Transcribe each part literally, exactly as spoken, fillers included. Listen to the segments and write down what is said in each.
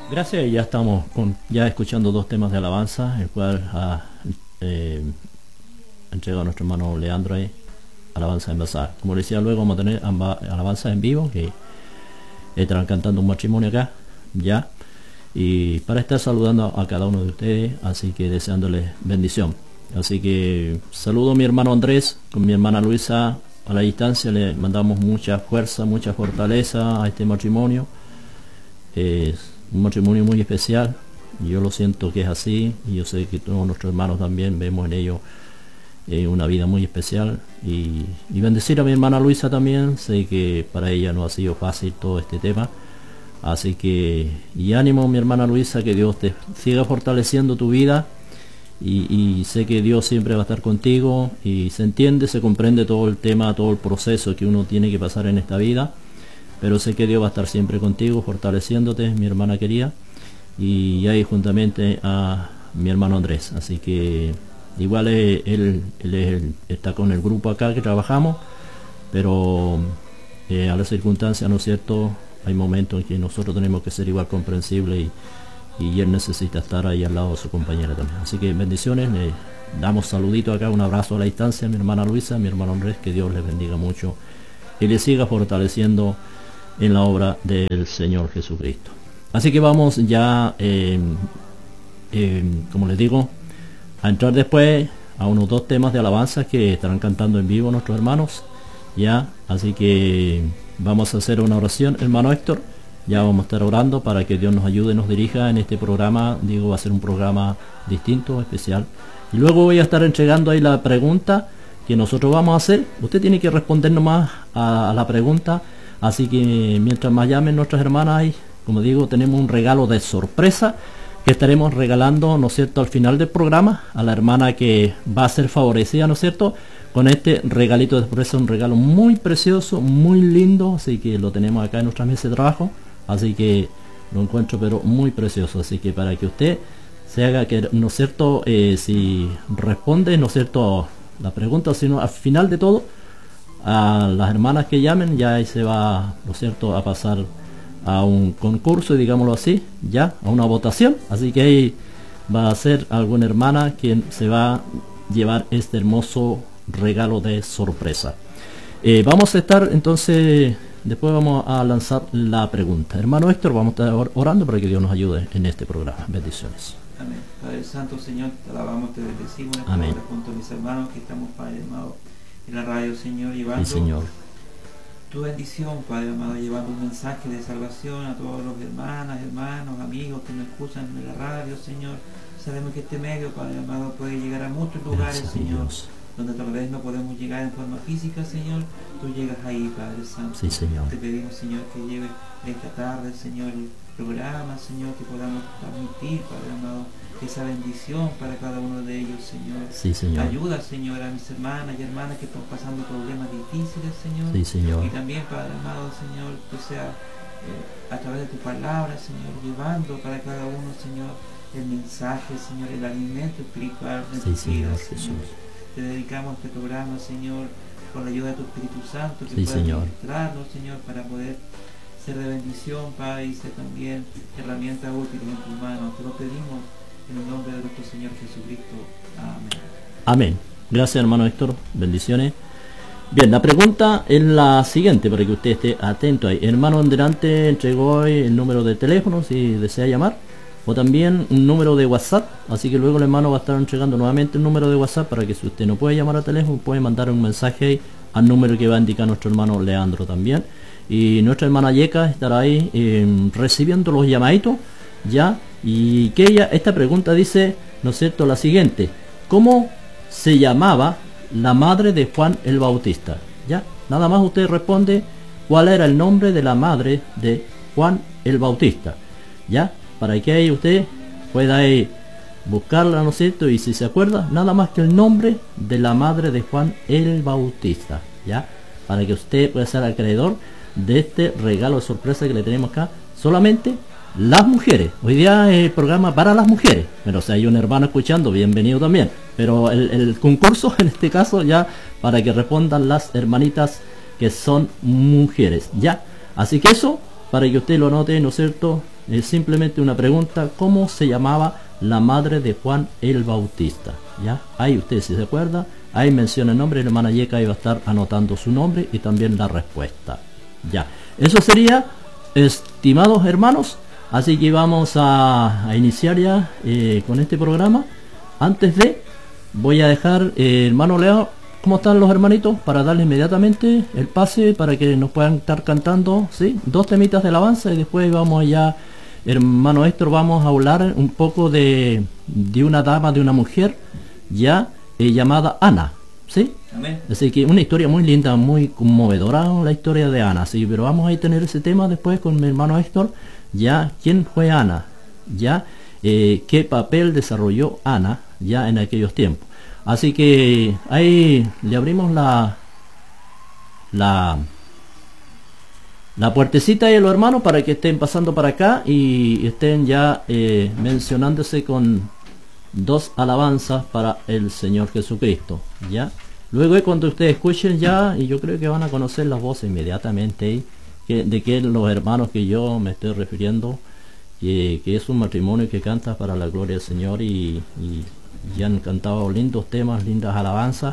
Gracias, y ya estamos con, ya escuchando dos temas de alabanza, el cual ha eh, entregado a nuestro hermano Leandro ahí, alabanza en bazar. Como le decía, luego vamos a tener amba, alabanza en vivo, que estarán cantando un matrimonio acá, ya, y para estar saludando a cada uno de ustedes, así que deseándoles bendición. Así que saludo a mi hermano Andrés, con mi hermana Luisa a la distancia, le mandamos mucha fuerza, mucha fortaleza a este matrimonio. Es un matrimonio muy especial, y yo lo siento que es así, y yo sé que todos nuestros hermanos también vemos en ello eh, una vida muy especial, y, y bendecir a mi hermana Luisa también. Sé que para ella no ha sido fácil todo este tema, así que y ánimo mi hermana Luisa, que Dios te siga fortaleciendo tu vida, y, y sé que Dios siempre va a estar contigo, y se entiende, se comprende todo el tema, todo el proceso que uno tiene que pasar en esta vida, pero sé que Dios va a estar siempre contigo, fortaleciéndote, mi hermana querida, y ahí juntamente a mi hermano Andrés. Así que igual él, él, él, él está con el grupo acá que trabajamos, pero eh, a las circunstancias, ¿no es cierto?, hay momentos en que nosotros tenemos que ser igual comprensibles, y, y él necesita estar ahí al lado de su compañera también. Así que bendiciones, le damos saluditos acá, un abrazo a la distancia a mi hermana Luisa, a mi hermano Andrés, que Dios les bendiga mucho y les siga fortaleciendo en la obra del Señor Jesucristo. Así que vamos ya, eh, eh, como les digo, a entrar después a unos dos temas de alabanza que estarán cantando en vivo nuestros hermanos, ya. Así que vamos a hacer una oración, hermano Héctor. Ya vamos a estar orando para que Dios nos ayude, nos dirija en este programa. Digo, va a ser un programa distinto, especial, y luego voy a estar entregando ahí la pregunta que nosotros vamos a hacer. Usted tiene que responder nomás a, a la pregunta. Así que mientras más llamen nuestras hermanas, ahí, como digo, tenemos un regalo de sorpresa que estaremos regalando, ¿no es cierto?, al final del programa, a la hermana que va a ser favorecida, ¿no es cierto?, con este regalito de sorpresa, un regalo muy precioso, muy lindo. Así que lo tenemos acá en nuestra mesa de trabajo, así que lo encuentro pero muy precioso. Así que para que usted se haga, que, ¿no es cierto?, eh, si responde, ¿no es cierto?, la pregunta, sino al final de todo, a las hermanas que llamen, ya ahí se va, ¿no es cierto?, a pasar a un concurso, digámoslo así, ya, a una votación. Así que ahí va a ser alguna hermana quien se va a llevar este hermoso regalo de sorpresa. Eh, vamos a estar entonces, después vamos a lanzar la pregunta. Hermano Héctor, vamos a estar orando para que Dios nos ayude en este programa. Bendiciones. Amén. Padre Santo, Señor, te alabamos, te bendecimos. Amén. Junto a mis hermanos que estamos, Padre amado, en la radio, Señor, llevando Sí, Señor, tu bendición, Padre amado, llevando un mensaje de salvación a todos los hermanas, hermanos, amigos que nos escuchan en la radio, Señor. Sabemos que este medio, Padre amado, puede llegar a muchos lugares, gracias, Señor, Dios. donde tal vez no podemos llegar en forma física, Señor. Tú llegas ahí, Padre Santo. Sí, Señor. Te pedimos, Señor, que lleve esta tarde, Señor, el programa, Señor, que podamos transmitir, Padre amado, esa bendición para cada uno de ellos, Señor. Sí, Señor. Ayuda, Señor, a mis hermanas y hermanas que están pasando problemas difíciles, Señor. Sí, Señor. Y también, Padre amado, Señor, que sea eh, a través de tu palabra, Señor, llevando para cada uno, Señor, el mensaje, Señor, el alimento espiritual de Sí, tu Señor vida, Jesús. Señor. Te dedicamos este programa, Señor, con la ayuda de tu Espíritu Santo, que Sí, pueda Señor. ministrarnos, Señor, para poder ser de bendición, Padre, y ser también herramienta útil en tus manos. Te lo pedimos en el nombre de nuestro Señor Jesucristo. Amén. Amén. Gracias, hermano Héctor. Bendiciones. Bien, la pregunta es la siguiente, para que usted esté atento ahí. Hermano Andelante entregó hoy el número de teléfono si desea llamar, o también un número de WhatsApp. Así que luego el hermano va a estar entregando nuevamente el número de WhatsApp, para que si usted no puede llamar a teléfono, puede mandar un mensaje ahí al número que va a indicar nuestro hermano Leandro también. Y nuestra hermana Yeca estará ahí eh, recibiendo los llamaditos, ya. Y que ella, esta pregunta dice, ¿no es cierto?, la siguiente: ¿cómo se llamaba la madre de Juan el Bautista? Ya, nada más usted responde cuál era el nombre de la madre de Juan el Bautista, ya, para que ahí usted pueda ahí buscarla, ¿no es cierto? Y si se acuerda, nada más que el nombre de la madre de Juan el Bautista, ya, para que usted pueda ser acreedor de este regalo de sorpresa que le tenemos acá. Solamente las mujeres, hoy día es el programa para las mujeres, pero si hay un hermano escuchando, bienvenido también. Pero el, el concurso en este caso ya para que respondan las hermanitas que son mujeres, ya. Así que eso, para que usted lo note, ¿no es cierto? Es simplemente una pregunta: ¿cómo se llamaba la madre de Juan el Bautista? ¿Ya? Ahí usted, si se acuerda, ahí menciona el nombre, y la hermana Yeca iba a estar anotando su nombre y también la respuesta. Ya, eso sería, estimados hermanos. Así que vamos a, a iniciar ya eh, con este programa. Antes de, voy a dejar, eh, hermano Leo, ¿cómo están los hermanitos? Para darle inmediatamente el pase para que nos puedan estar cantando, ¿sí? Dos temitas de alabanza, y después vamos allá, hermano Héctor, vamos a hablar un poco de, de una dama, de una mujer ya eh, llamada Ana, ¿sí? Amén. Así que una historia muy linda, muy conmovedora, la historia de Ana, sí, pero vamos a tener ese tema después con mi hermano Héctor. Ya, ¿quién fue Ana? Ya, eh, ¿qué papel desarrolló Ana ya en aquellos tiempos? Así que ahí le abrimos la la la puertecita a los hermanos para que estén pasando para acá y estén ya eh, mencionándose con dos alabanzas para el Señor Jesucristo. Ya, luego de cuando ustedes escuchen ya, y yo creo que van a conocer las voces inmediatamente ¿eh? que, de que los hermanos que yo me estoy refiriendo, que, que es un matrimonio que canta para la gloria del Señor, y, y, y han cantado lindos temas, lindas alabanzas,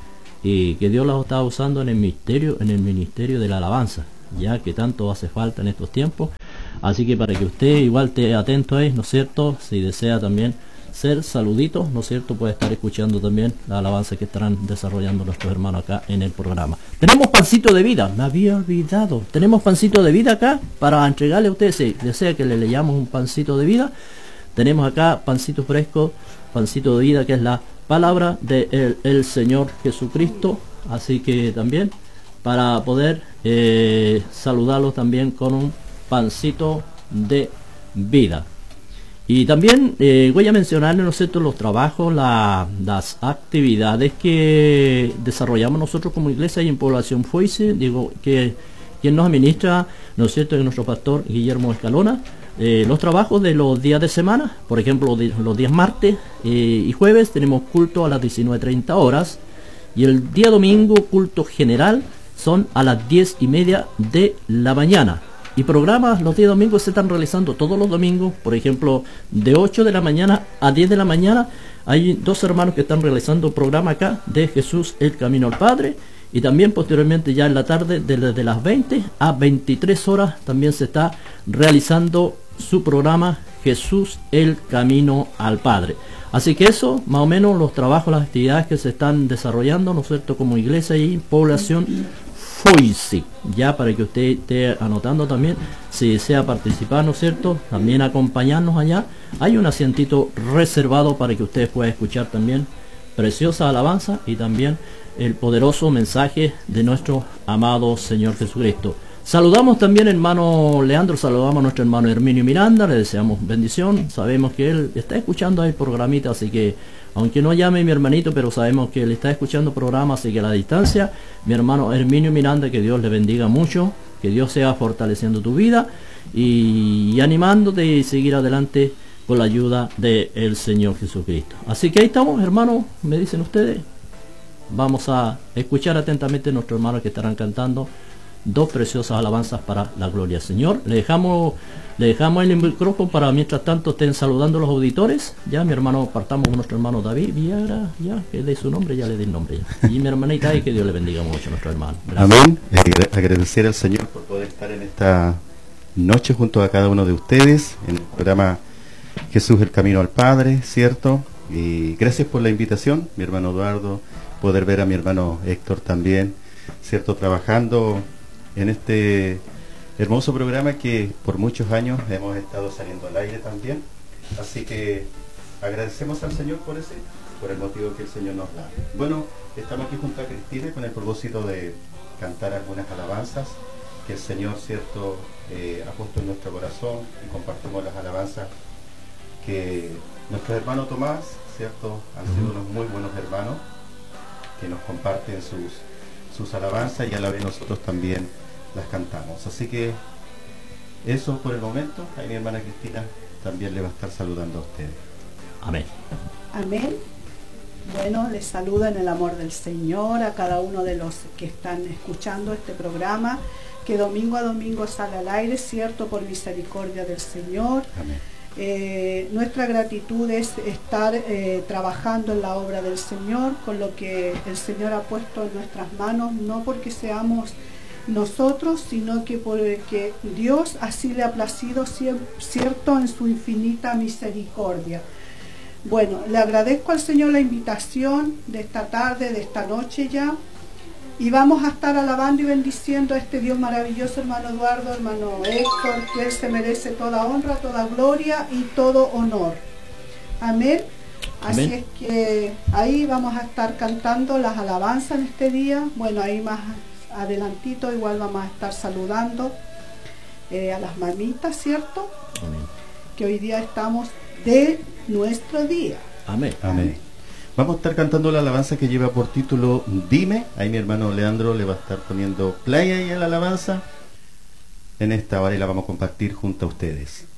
y que Dios las está usando en el ministerio, en el ministerio de la alabanza, ya que tanto hace falta en estos tiempos. Así que para que usted igual esté atento ahí, ¿no es cierto? Si desea también ser saludito, ¿no es cierto?, puede estar escuchando también la alabanza que estarán desarrollando nuestros hermanos acá en el programa. Tenemos pancito de vida, me había olvidado, tenemos pancito de vida acá para entregarle a ustedes. Si desea que le leyamos un pancito de vida, tenemos acá pancito fresco, pancito de vida, que es la palabra del el Señor Jesucristo. Así que también para poder eh, saludarlos también con un pancito de vida. Y también eh, voy a mencionarles, ¿no es cierto?, los trabajos, la, las actividades que desarrollamos nosotros como iglesia y en Población Foice. Digo, que quien nos administra, ¿no es cierto?, es nuestro pastor Guillermo Escalona. Eh, los trabajos de los días de semana, por ejemplo, de, los días martes eh, y jueves tenemos culto a las diecinueve treinta horas, y el día domingo culto general son a las diez y media de la mañana. Y programas los días domingos se están realizando todos los domingos, por ejemplo, de ocho de la mañana a diez de la mañana. Hay dos hermanos que están realizando programa acá de Jesús el Camino al Padre, y también posteriormente ya en la tarde desde las veinte a veintitrés horas también se está realizando su programa Jesús el Camino al Padre. Así que eso, más o menos, los trabajos, las actividades que se están desarrollando, ¿no es cierto?, como iglesia y Población Foice, ya para que usted esté anotando también, si desea participar, ¿no es cierto?, también acompañarnos allá. Hay un asientito reservado para que usted pueda escuchar también preciosa alabanza y también el poderoso mensaje de nuestro amado Señor Jesucristo. Saludamos también, hermano Leandro, saludamos a nuestro hermano Herminio Miranda, le deseamos bendición. Sabemos que él está escuchando ahí el programita, así que aunque no llame mi hermanito, pero sabemos que él está escuchando programas, así que a la distancia, mi hermano Herminio Miranda, que Dios le bendiga mucho, que Dios sea fortaleciendo tu vida y, y animándote a seguir adelante con la ayuda del Señor Jesucristo. Así que ahí estamos, hermanos, me dicen ustedes. Vamos a escuchar atentamente a nuestros hermanos que estarán cantando dos preciosas alabanzas para la gloria del Señor. Le dejamos le dejamos el micrófono para mientras tanto estén saludando a los auditores. Ya, mi hermano, partamos con nuestro hermano David Villagra, ya, que dé su nombre, ya le dé el nombre. Ya. Y mi hermanita, y que Dios le bendiga mucho a nuestro hermano. Gracias. Amén. Agradecer al Señor por poder estar en esta noche junto a cada uno de ustedes en el programa Jesús el Camino al Padre, ¿cierto? Y gracias por la invitación, mi hermano Eduardo, poder ver a mi hermano Héctor también, ¿cierto?, trabajando en este hermoso programa que por muchos años hemos estado saliendo al aire también. Así que agradecemos al Señor por ese, por el motivo que el Señor nos da. Bueno, estamos aquí junto a Cristina con el propósito de cantar algunas alabanzas que el Señor, cierto, eh, ha puesto en nuestro corazón, y compartimos las alabanzas que nuestro hermano Tomás, cierto, han sido unos muy buenos hermanos que nos comparten sus, sus alabanzas, y a la vez nosotros también las cantamos. Así que eso por el momento. Ahí mi hermana Cristina también le va a estar saludando a ustedes. Amén. Amén. Bueno, les saludo en el amor del Señor a cada uno de los que están escuchando este programa. que domingo a domingo sale al aire, cierto, por misericordia del Señor. Amén. Eh, nuestra gratitud es estar eh, trabajando en la obra del Señor, con lo que el Señor ha puesto en nuestras manos, no porque seamos nosotros, sino que porque Dios así le ha placido, cierto, en su infinita misericordia. Bueno, le agradezco al Señor la invitación de esta tarde, de esta noche ya, y vamos a estar alabando y bendiciendo a este Dios maravilloso, hermano Eduardo, hermano Héctor, que Él se merece toda honra, toda gloria y todo honor. Amén. Así Amén. es que ahí vamos a estar cantando las alabanzas en este día. Bueno, ahí más adelantito igual vamos a estar saludando eh, a las mamitas, ¿cierto? Amén. Que hoy día estamos de nuestro día. Amén. Amén. Vamos a estar cantando la alabanza que lleva por título Dime. Ahí mi hermano Leandro le va a estar poniendo play ahí a la alabanza en esta hora y la vamos a compartir junto a ustedes.